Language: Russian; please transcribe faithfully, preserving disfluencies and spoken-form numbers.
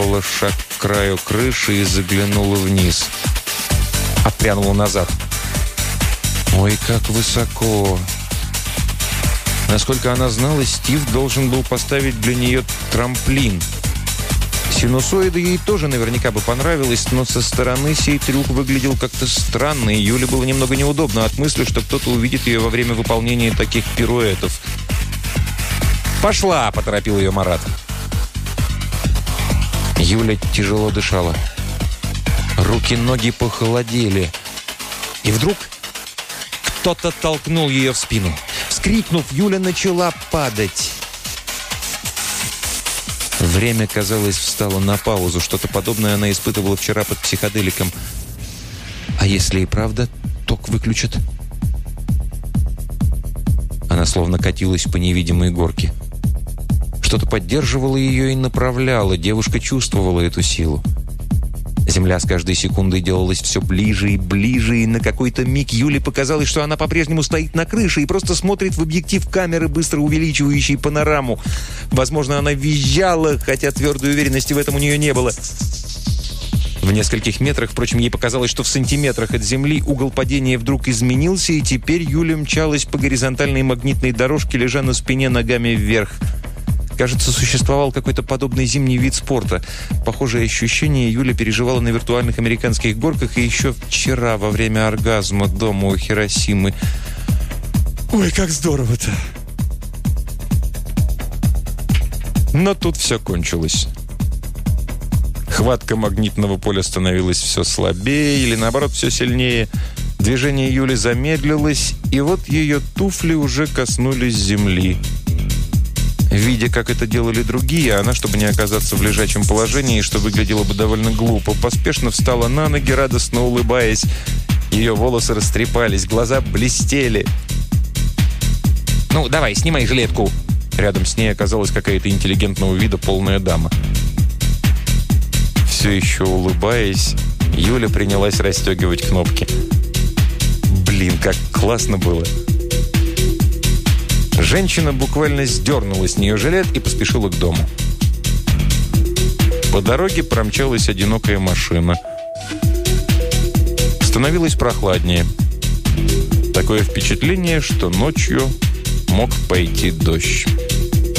сделала шаг к краю крыши и заглянула вниз. Отпрянула назад. Ой, как высоко! Насколько она знала, Стив должен был поставить для нее трамплин. Синусоида ей тоже наверняка бы понравилось, но со стороны сей трюк выглядел как-то странно, и Юле было немного неудобно от мысли, что кто-то увидит ее во время выполнения таких пируэтов. «Пошла!» – поторопил ее Марат. Юля тяжело дышала. Руки-ноги похолодели. И вдруг кто-то толкнул ее в спину. Вскрикнув, Юля начала падать. Время, казалось, встало на паузу. Что-то подобное она испытывала вчера под психоделиком. А если и правда ток выключат? Она словно катилась по невидимой горке. Что-то поддерживало ее и направляло. Девушка чувствовала эту силу. Земля с каждой секундой делалась все ближе и ближе, и на какой-то миг Юле показалось, что она по-прежнему стоит на крыше и просто смотрит в объектив камеры, быстро увеличивающей панораму. Возможно, она визжала, хотя твердой уверенности в этом у нее не было. В нескольких метрах, впрочем, ей показалось, что в сантиметрах от земли угол падения вдруг изменился, и теперь Юля мчалась по горизонтальной магнитной дорожке, лежа на спине ногами вверх. Кажется, существовал какой-то подобный зимний вид спорта. Похожее ощущение Юля переживала на виртуальных американских горках и еще вчера во время оргазма дома у Хиросимы. Ой, как здорово-то! Но тут все кончилось. Хватка магнитного поля становилась все слабее или, наоборот, все сильнее. Движение Юли замедлилось, и вот ее туфли уже коснулись земли. Видя, как это делали другие, она, чтобы не оказаться в лежачем положении, что выглядело бы довольно глупо, поспешно встала на ноги, радостно улыбаясь. Ее волосы растрепались, глаза блестели. «Ну, давай, снимай жилетку!» Рядом с ней оказалась какая-то интеллигентного вида полная дама. Все еще улыбаясь, Юля принялась расстегивать кнопки. Блин, как классно было! Женщина буквально сдернула с нее жилет и поспешила к дому. По дороге промчалась одинокая машина. Становилось прохладнее. Такое впечатление, что ночью мог пойти дождь.